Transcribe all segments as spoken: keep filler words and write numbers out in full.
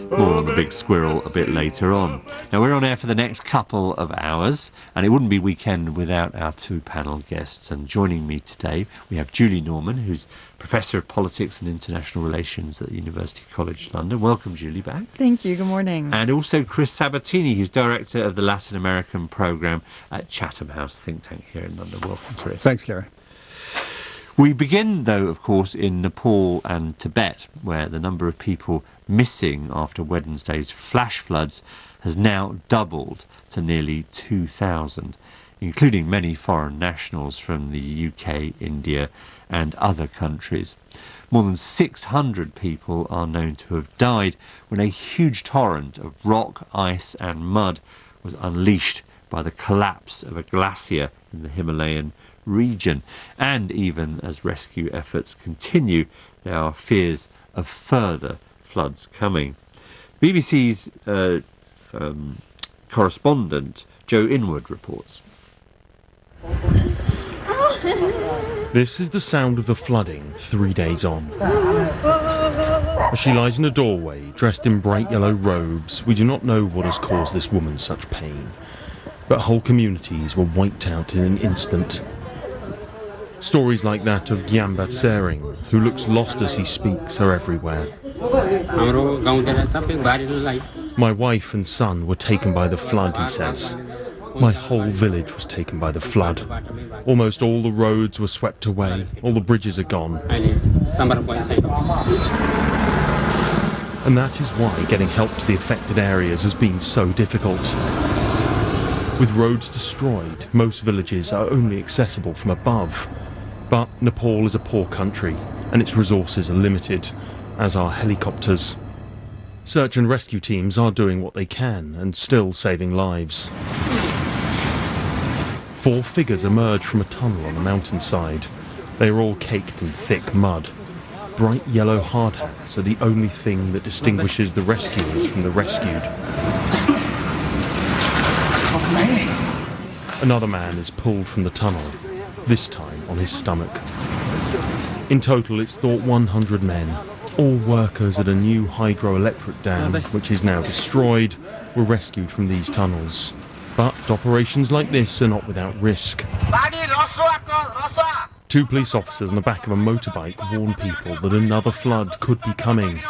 More on the big squirrel a bit later on. Now, we're on air for the next couple of hours, and it wouldn't be weekend without our two panel guests. And joining me today, we have Julie Norman, who's Professor of Politics and International Relations at the University College London. Welcome, Julie, back. Thank you. Good morning. And also Chris Sabatini, who's Director of the Latin American Programme at Chatham House think tank here in London. Welcome, Chris. Thanks, Gary. We begin, though, of course, in Nepal and Tibet, where the number of people missing after Wednesday's flash floods has now doubled to nearly two thousand, including many foreign nationals from the U K, India and other countries. More than six hundred people are known to have died when a huge torrent of rock, ice and mud was unleashed by the collapse of a glacier in the Himalayan region. And even as rescue efforts continue, there are fears of further floods coming. B B C's uh, um, correspondent Joe Inwood reports. This is the sound of the flooding three days on. As she lies in a doorway, dressed in bright yellow robes, we do not know what has caused this woman such pain. But whole communities were wiped out in an instant. Stories like that of Gyambat Sering, who looks lost as he speaks, are everywhere. My wife and son were taken by the flood, he says. My whole village was taken by the flood. Almost all the roads were swept away, all the bridges are gone. And that is why getting help to the affected areas has been so difficult. With roads destroyed, most villages are only accessible from above. But Nepal is a poor country, and its resources are limited, as are helicopters. Search and rescue teams are doing what they can, and still saving lives. Four figures emerge from a tunnel on the mountainside. They are all caked in thick mud. Bright yellow hard hats are the only thing that distinguishes the rescuers from the rescued. Another man is pulled from the tunnel, this time on his stomach. In total, it's thought one hundred men, all workers at a new hydroelectric dam, which is now destroyed, were rescued from these tunnels. But operations like this are not without risk. Two police officers on the back of a motorbike warn people that another flood could be coming.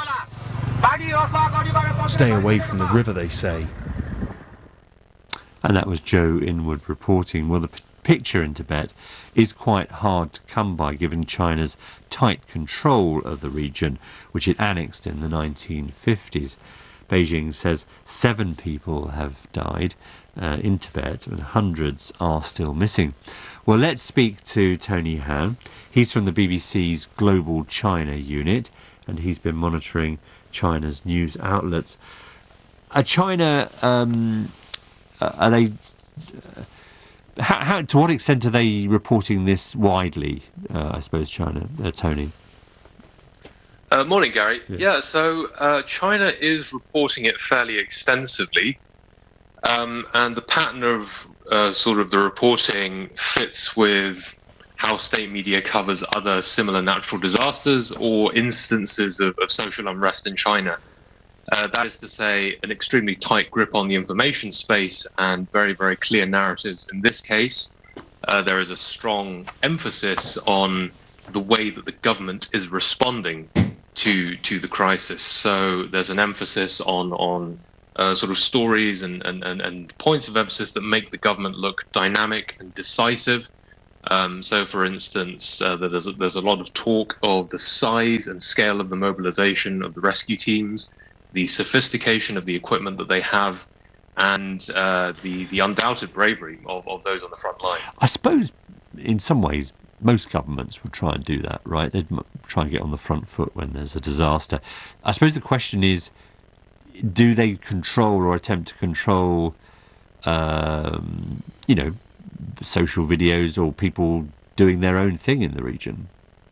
Stay away from the river, they say. And that was Joe Inwood reporting. Well, the p- picture in Tibet is quite hard to come by given China's tight control of the region, which it annexed in the nineteen fifties. Beijing says seven people have died uh, in Tibet and hundreds are still missing. Well, let's speak to Tony Han. He's from the B B C's Global China unit, and he's been monitoring China's news outlets. Are China... Um, Uh, are they? Uh, how, how, to what extent are they reporting this widely? Uh, I suppose China, uh, Tony. Uh, morning, Gary. Yeah, yeah so uh, China is reporting it fairly extensively, um, and the pattern of uh, sort of the reporting fits with how state media covers other similar natural disasters or instances of, of social unrest in China. Uh, that is to say, an extremely tight grip on the information space and very, very clear narratives. In this case, uh, there is a strong emphasis on the way that the government is responding to to the crisis. So there's an emphasis on on uh, sort of stories and, and, and, and points of emphasis that make the government look dynamic and decisive. Um, so, for instance, uh, there's a, there's a lot of talk of the size and scale of the mobilization of the rescue teams, the sophistication of the equipment that they have, and uh, the, the undoubted bravery of, of those on the front line. I suppose, in some ways, most governments would try and do that, right? They'd m- try and get on the front foot when there's a disaster. I suppose the question is, do they control or attempt to control, um, you know, social videos or people doing their own thing in the region?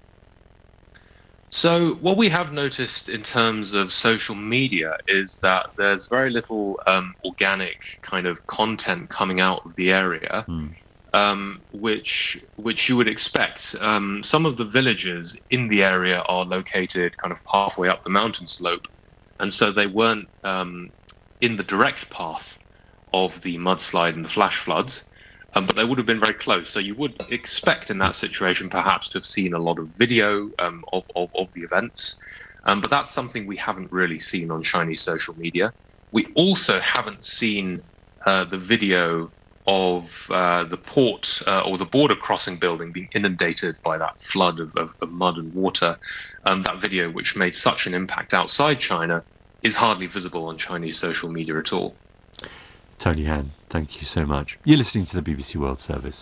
So what we have noticed in terms of social media is that there's very little um, organic kind of content coming out of the area, mm. um, which which you would expect. Um, some of the villages in the area are located kind of halfway up the mountain slope, and so they weren't um, in the direct path of the mudslide and the flash floods, um, but they would have been very close. So you would expect in that situation perhaps to have seen a lot of video um, of, of, of the events, um, but that's something we haven't really seen on Chinese social media. We also haven't seen uh, the video of uh, the port uh, or the border crossing building being inundated by that flood of, of, of mud and water. Um, that video, which made such an impact outside China, is hardly visible on Chinese social media at all. Tony Han, thank you so much. You're listening to the B B C World Service.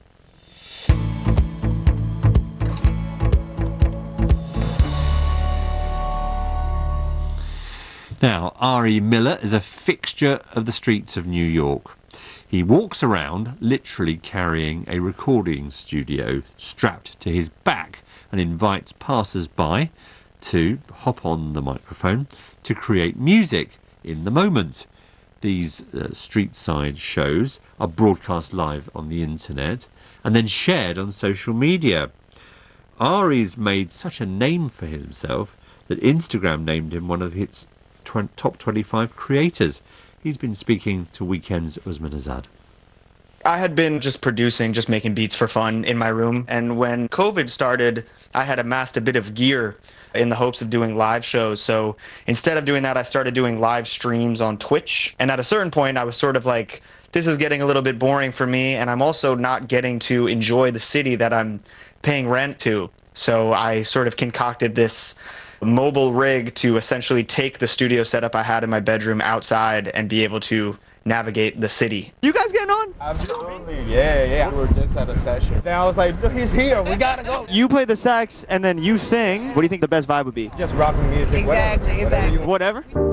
Now, Ari Miller is a fixture of the streets of New York. He walks around literally carrying a recording studio strapped to his back and invites passers-by to hop on the microphone to create music in the moment. These uh, street-side shows are broadcast live on the internet and then shared on social media. Ari's made such a name for himself that Instagram named him one of its tw- top twenty-five creators. He's been speaking to Weekend's Usman Azad. I had been just producing, just making beats for fun in my room. And when COVID started, I had amassed a bit of gear in the hopes of doing live shows. So instead of doing that, I started doing live streams on Twitch. And at a certain point, I was sort of like, this is getting a little bit boring for me. And I'm also not getting to enjoy the city that I'm paying rent to. So I sort of concocted this mobile rig to essentially take the studio setup I had in my bedroom outside and be able to navigate the city. You guys getting on? Absolutely, yeah, yeah. We were just at a session. Then I was like, look, he's here, we gotta go. You play the sax and then you sing. What do you think the best vibe would be? Just rocking music, Exactly, whatever. exactly. Whatever?